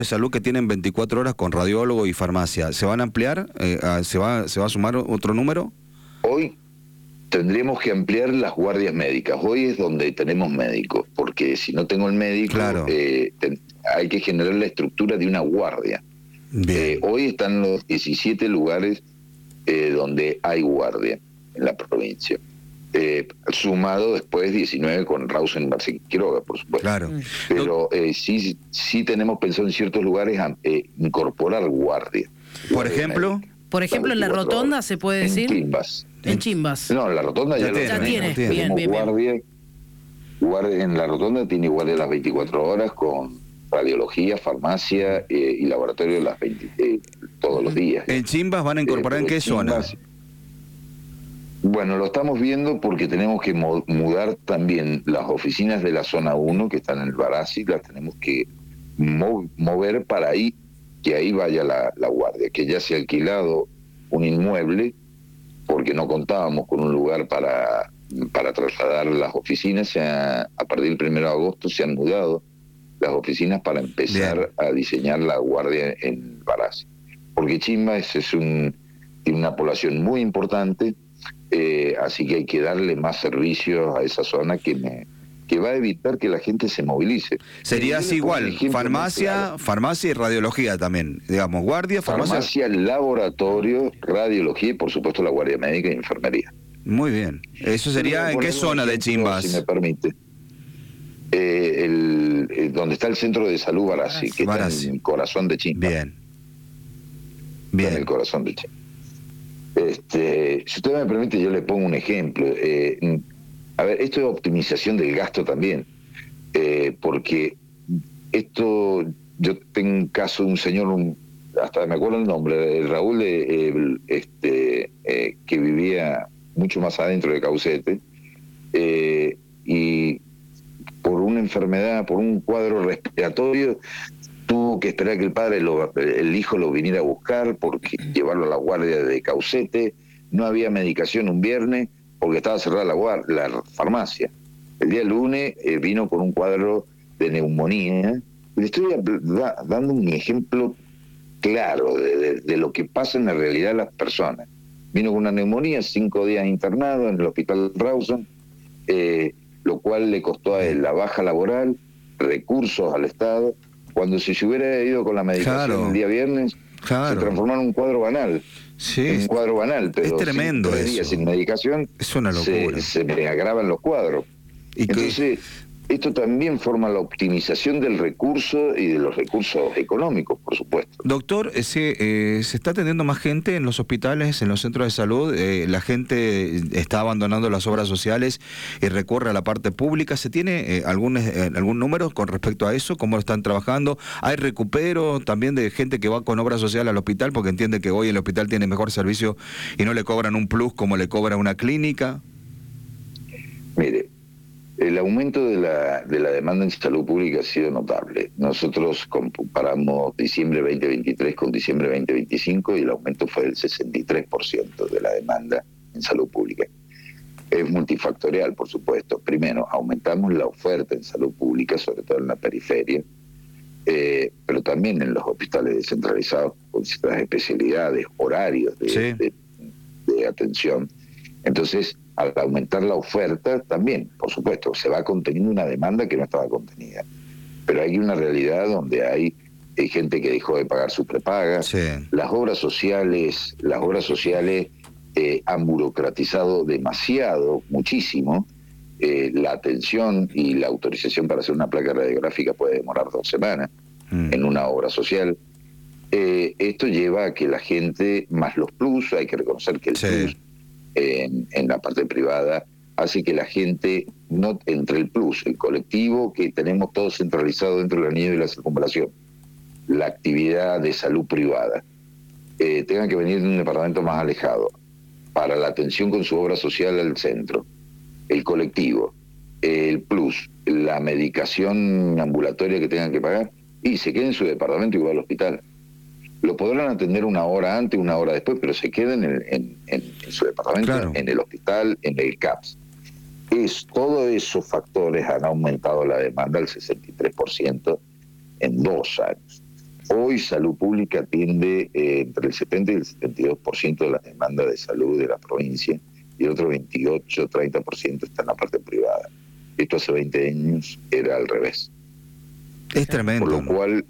de salud que tienen 24 horas con radiólogo y farmacia, ¿se van a ampliar? ¿Se va a sumar otro número? Hoy tendríamos que ampliar las guardias médicas. Hoy es donde tenemos médicos, porque si no tengo el médico, Claro. Hay que generar la estructura de una guardia. Hoy están los 17 lugares donde hay guardia en la provincia. Sumado después 19 con Rawson, Barça y Quiroga, por supuesto. Claro. Pero sí tenemos pensado en ciertos lugares incorporar guardia. Por ejemplo, en la rotonda, ¿se puede decir? En Chimbas. En Chimbas. No, en la rotonda ya tiene. Bien. Guardia en la rotonda tiene guardia las 24 horas con radiología, farmacia y laboratorio las 20, todos los días. ¿En Chimbas van a incorporar en qué zona? Bueno, lo estamos viendo porque tenemos que mudar también las oficinas de la zona 1 que están en el Barassi, las tenemos que mover para ahí, que ahí vaya la guardia, que ya se ha alquilado un inmueble porque no contábamos con un lugar para trasladar las oficinas. A partir del 1 de agosto se han mudado las oficinas para empezar a diseñar la guardia en Barassi, porque Chimbas tiene una población muy importante. Así que hay que darle más servicios a esa zona que va a evitar que la gente se movilice. Sería así igual, farmacia y radiología también, digamos, guardia, farmacia, laboratorio, radiología y por supuesto la guardia médica y enfermería. Muy bien. ¿Eso sería en qué zona de Chimbas? Si me permite. Donde está el centro de salud Barassi, que está en el corazón de Chimbas. Bien. En el corazón de Chimbas. Si usted me permite, yo le pongo un ejemplo. A ver, esto es optimización del gasto también, porque yo tengo un caso de un señor, hasta me acuerdo el nombre, Raúl, que vivía mucho más adentro de Caucete, y por una enfermedad, por un cuadro respiratorio, tuvo que esperar que el hijo lo viniera a buscar, porque llevarlo a la guardia de Caucete. No había medicación un viernes porque estaba cerrada la farmacia. El día lunes vino con un cuadro de neumonía. Le estoy dando un ejemplo claro de lo que pasa en la realidad de las personas. Vino con una neumonía, 5 días internado en el hospital Rawson, lo cual le costó a él la baja laboral, recursos al Estado. Cuando si se hubiera ido con la medicación el día viernes, se transformó en un cuadro banal. Sí, un cuadro banal, pero es tremendo 3 días sin medicación, es una locura. Se me agravan los cuadros. Entonces, esto también forma la optimización del recurso y de los recursos económicos, por supuesto. Doctor, se está atendiendo más gente en los hospitales, en los centros de salud. La gente está abandonando las obras sociales y recurre a la parte pública. ¿Se tiene algún número con respecto a eso? ¿Cómo lo están trabajando? ¿Hay recupero también de gente que va con obra social al hospital porque entiende que hoy el hospital tiene mejor servicio y no le cobran un plus como le cobra una clínica? Mire, el aumento de la demanda en salud pública ha sido notable. Nosotros comparamos diciembre 2023 con diciembre 2025 y el aumento fue del 63% de la demanda en salud pública. Es multifactorial, por supuesto. Primero, aumentamos la oferta en salud pública, sobre todo en la periferia, pero también en los hospitales descentralizados con ciertas especialidades, horarios de atención. Entonces, al aumentar la oferta, también, por supuesto, se va conteniendo una demanda que no estaba contenida. Pero hay una realidad donde hay gente que dejó de pagar su prepaga. Las obras sociales han burocratizado demasiado, muchísimo. La atención y la autorización para hacer una placa radiográfica puede demorar 2 semanas en una obra social. Esto lleva a que la gente, más los plus, hay que reconocer que el plus en la parte privada hace que la gente, no entre el plus, el colectivo que tenemos todo centralizado dentro del anillo de la circunvalación, la actividad de salud privada, tengan que venir de un departamento más alejado para la atención con su obra social al centro, el colectivo, el plus, la medicación ambulatoria que tengan que pagar, y se queden en su departamento y van al hospital. Lo podrán atender 1 hora antes, 1 hora después, pero se queden en su departamento, en el hospital, en el CAPS. Todos esos factores han aumentado la demanda al 63% en 2 años. Hoy Salud Pública atiende entre el 70 y el 72% de la demanda de salud de la provincia, y el otro 28-30% está en la parte privada. Esto hace 20 años era al revés. Es tremendo. Por lo cual,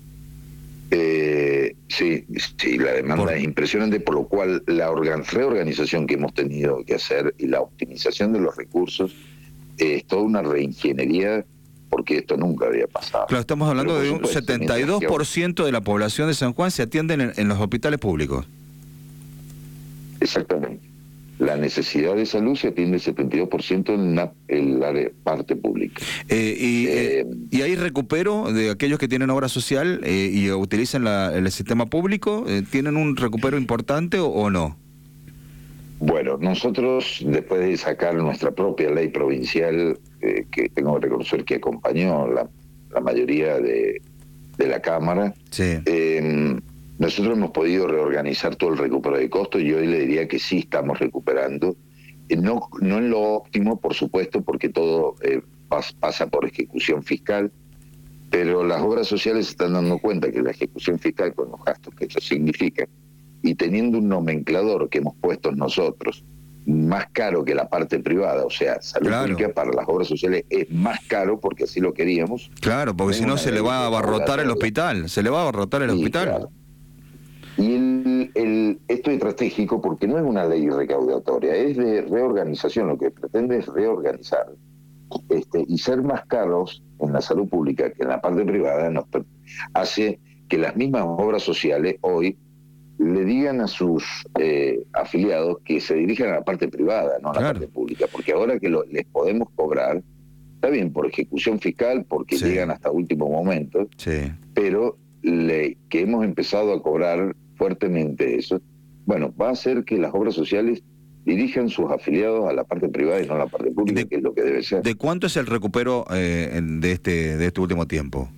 sí, la demanda es impresionante, por lo cual la reorganización que hemos tenido que hacer y la optimización de los recursos es toda una reingeniería, porque esto nunca había pasado. Claro, estamos hablando de un 72% de la población de San Juan se atienden en los hospitales públicos. Exactamente. La necesidad de salud se atiende el 72% en la parte pública. ¿Y hay recupero de aquellos que tienen obra social y utilizan el sistema público? ¿Tienen un recupero importante o no? Bueno, nosotros, después de sacar nuestra propia ley provincial, que tengo que reconocer que acompañó la mayoría de la Cámara, sí. Nosotros hemos podido reorganizar todo el recupero de costos, y hoy le diría que sí estamos recuperando. No en lo óptimo, por supuesto, porque todo pasa por ejecución fiscal, pero las obras sociales se están dando cuenta que la ejecución fiscal, con los gastos que eso significa, y teniendo un nomenclador que hemos puesto nosotros, más caro que la parte privada, o sea, salud pública para las obras sociales es más caro porque así lo queríamos. Claro, porque si no se le va a abarrotar el hospital, Claro. Y esto es estratégico porque no es una ley recaudatoria, es de reorganización. Lo que pretende es reorganizar y ser más caros en la salud pública que en la parte privada. Hace que las mismas obras sociales hoy le digan a sus afiliados que se dirijan a la parte privada, no a la parte pública, porque ahora que les podemos cobrar, está bien, por ejecución fiscal, porque llegan hasta último momento, pero que hemos empezado a cobrar fuertemente eso, bueno, va a hacer que las obras sociales dirijan sus afiliados a la parte privada y no a la parte pública, que es lo que debe ser. ¿De cuánto es el recupero de este último tiempo?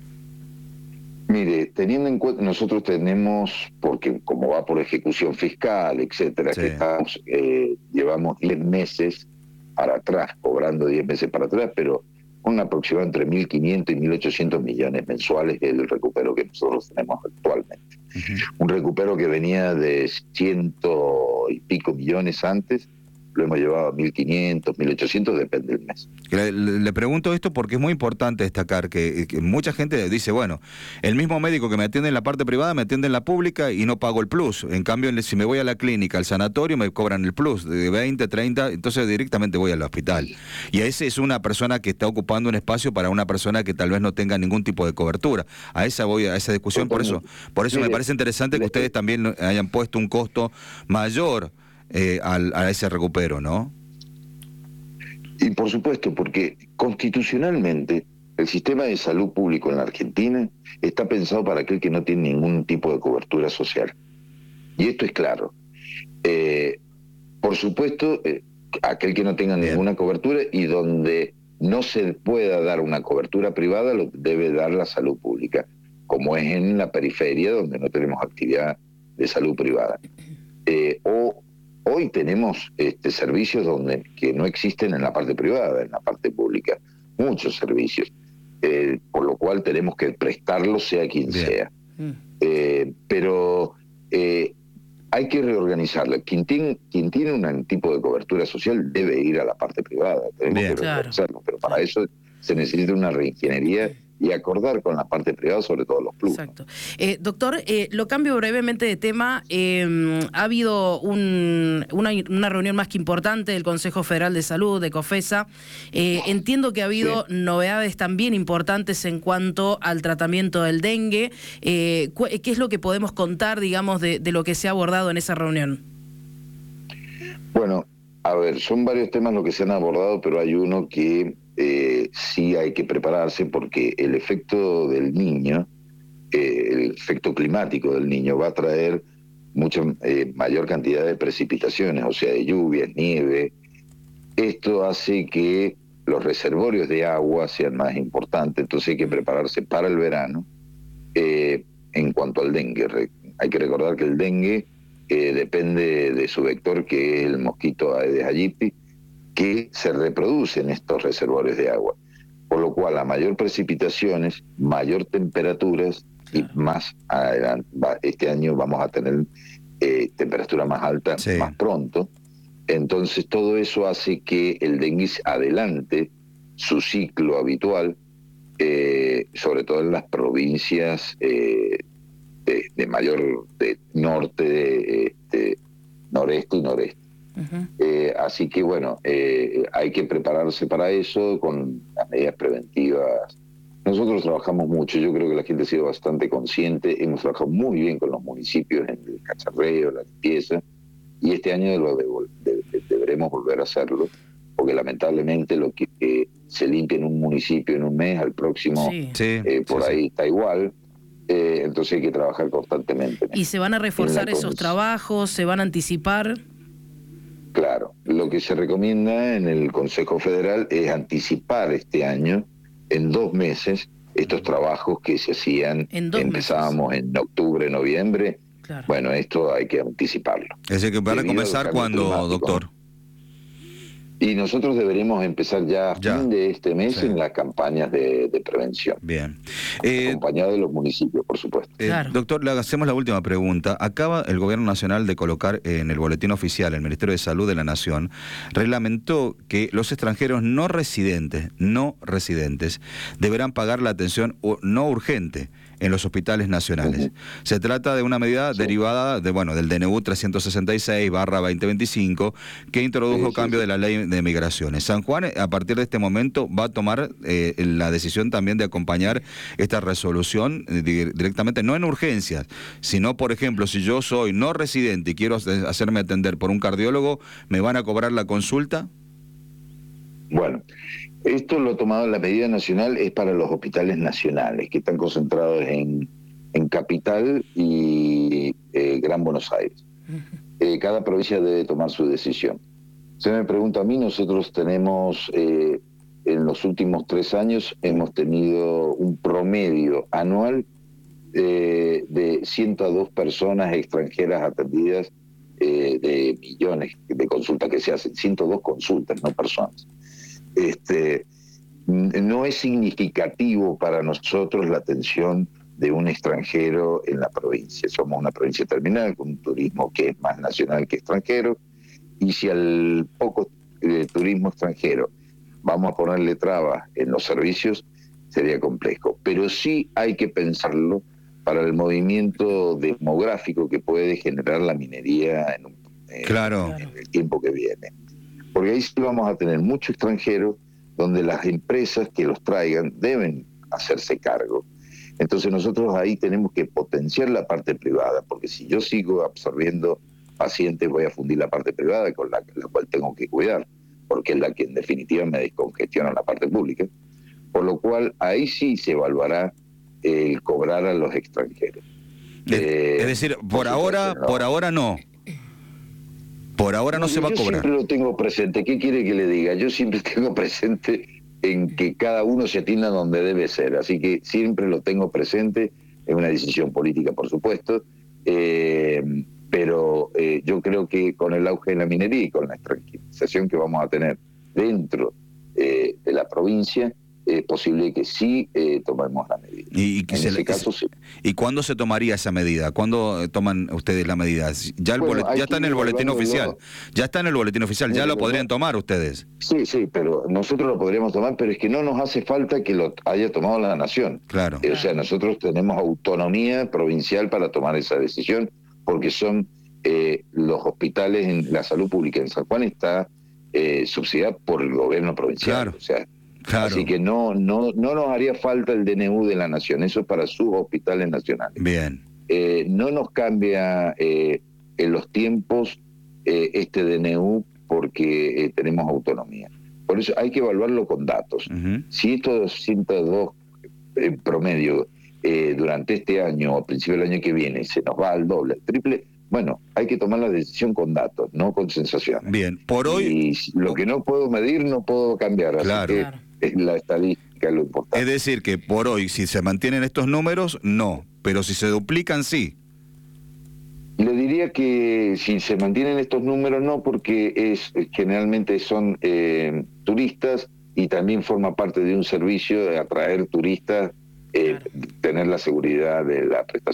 Mire, teniendo en cuenta, nosotros tenemos, porque como va por ejecución fiscal, etcétera, que llevamos 10 meses para atrás, cobrando 10 meses para atrás, pero un aproximado entre 1.500 y 1.800 millones mensuales es el recupero que nosotros tenemos actualmente. Un recupero que venía de 100 y pico millones antes, lo hemos llevado a 1.500, 1.800, depende del mes. Le pregunto esto porque es muy importante destacar que mucha gente dice, bueno, el mismo médico que me atiende en la parte privada me atiende en la pública y no pago el plus. En cambio, si me voy a la clínica, al sanatorio, me cobran el plus de 20, 30, entonces directamente voy al hospital. Y esa es una persona que está ocupando un espacio para una persona que tal vez no tenga ningún tipo de cobertura. A esa discusión, por eso me parece interesante que ustedes también hayan puesto un costo mayor a ese recupero, ¿no? Y por supuesto, porque constitucionalmente el sistema de salud público en la Argentina está pensado para aquel que no tiene ningún tipo de cobertura social. Y esto es claro. Por supuesto, aquel que no tenga ninguna cobertura y donde no se pueda dar una cobertura privada, lo debe dar la salud pública, como es en la periferia donde no tenemos actividad de salud privada. Hoy tenemos servicios que no existen en la parte privada, en la parte pública, muchos servicios, por lo cual tenemos que prestarlos sea quien sea. Pero hay que reorganizarla. Quien tiene un tipo de cobertura social debe ir a la parte privada, tenemos que reorganizarlo, pero para eso se necesita una reingeniería y acordar con la parte privada, sobre todo los plus. Exacto. Doctor, lo cambio brevemente de tema. Ha habido una reunión más que importante del Consejo Federal de Salud, de COFESA. Entiendo que ha habido novedades también importantes en cuanto al tratamiento del dengue. ¿Qué es lo que podemos contar, digamos, de lo que se ha abordado en esa reunión? Bueno, a ver, son varios temas los que se han abordado, pero hay uno que sí hay que prepararse, porque el efecto del niño, el efecto climático del niño va a traer mayor cantidad de precipitaciones, o sea, de lluvias, nieve. Esto hace que los reservorios de agua sean más importantes, entonces hay que prepararse para el verano. En cuanto al dengue, hay que recordar que el dengue depende de su vector, que es el mosquito Aedes aegypti, que se reproduce en estos reservorios de agua. Por lo cual, a mayor precipitaciones, mayor temperaturas, y más adelante, este año vamos a tener temperatura más alta más pronto. Entonces todo eso hace que el dengue adelante su ciclo habitual, sobre todo en las provincias de mayor norte, noreste y noreste. Así que bueno, hay que prepararse para eso con las medidas preventivas. Nosotros trabajamos mucho, yo creo que la gente ha sido bastante consciente, hemos trabajado muy bien con los municipios en el cacharreo, la limpieza, y este año deberemos volver a hacerlo, porque lamentablemente lo que se limpia en un municipio en un mes, al próximo ahí está igual. Entonces hay que trabajar constantemente. ¿Y se van a reforzar esos trabajos? ¿Se van a anticipar? Claro, lo que se recomienda en el Consejo Federal es anticipar este año en 2 meses estos trabajos que se hacían, empezábamos en octubre, noviembre. Claro. Bueno, esto hay que anticiparlo. Es decir, que van a comenzar cuando, doctor. Y nosotros deberíamos empezar ya a fin de este mes en las campañas de prevención. Bien. Acompañado de los municipios, por supuesto. Doctor, le hacemos la última pregunta. Acaba el Gobierno Nacional de colocar en el boletín oficial, el Ministerio de Salud de la Nación, reglamentó que los extranjeros no residentes, deberán pagar la atención no urgente en los hospitales nacionales. Se trata de una medida derivada del DNU 366/2025 que introdujo cambio de la ley de migraciones. San Juan, a partir de este momento, va a tomar la decisión también de acompañar esta resolución directamente, no en urgencias, sino, por ejemplo, si yo soy no residente y quiero hacerme atender por un cardiólogo, ¿me van a cobrar la consulta? Bueno, esto lo tomado la medida nacional es para los hospitales nacionales que están concentrados en Capital y Gran Buenos Aires. Cada provincia debe tomar su decisión. Se me pregunta a mí, nosotros tenemos, en los últimos 3 años, hemos tenido un promedio anual de 102 personas extranjeras atendidas de millones de consultas que se hacen, 102 consultas, no personas. No es significativo para nosotros la atención de un extranjero en la provincia. Somos una provincia terminal con un turismo que es más nacional que extranjero, y si al poco turismo extranjero vamos a ponerle trabas en los servicios, sería complejo. Pero sí hay que pensarlo para el movimiento demográfico que puede generar la minería en el tiempo que viene. Porque ahí sí vamos a tener mucho extranjero, donde las empresas que los traigan deben hacerse cargo. Entonces nosotros ahí tenemos que potenciar la parte privada, porque si yo sigo absorbiendo pacientes voy a fundir la parte privada con la cual tengo que cuidar, porque es la que en definitiva me descongestiona la parte pública. Por lo cual ahí sí se evaluará el cobrar a los extranjeros. Es decir, por ahora no. Por ahora no se va a cobrar. Yo siempre lo tengo presente. ¿Qué quiere que le diga? Yo siempre tengo presente en que cada uno se atienda donde debe ser. Así que siempre lo tengo presente. Es una decisión política, por supuesto. Pero yo creo que con el auge de la minería y con la tranquilización que vamos a tener dentro de la provincia, es posible que sí tomemos la medida. En ese caso, sí. ¿Y cuándo se tomaría esa medida? ¿Cuándo toman ustedes la medida? Ya está en el boletín oficial. Ya está en el boletín oficial. Ya lo podrían tomar ustedes. Sí, pero nosotros lo podríamos tomar, pero es que no nos hace falta que lo haya tomado la Nación. Claro. O sea, nosotros tenemos autonomía provincial para tomar esa decisión, porque son los hospitales en la salud pública en San Juan está subsidiada por el gobierno provincial. Claro. O sea, claro. Así que no nos haría falta el DNU de la Nación, eso es para sus hospitales nacionales. Bien. No nos cambia en los tiempos este DNU porque tenemos autonomía. Por eso hay que evaluarlo con datos. Si estos 102 en promedio durante este año o a principio del año que viene se nos va al doble, al triple, bueno, hay que tomar la decisión con datos, no con sensaciones. Bien, por hoy... Y lo que no puedo medir no puedo cambiar. Claro. Así que la estadística es lo importante. Es decir, que por hoy, si se mantienen estos números, no. Pero si se duplican, sí. Le diría que si se mantienen estos números, no, porque generalmente son turistas y también forma parte de un servicio de atraer turistas tener la seguridad de la prestación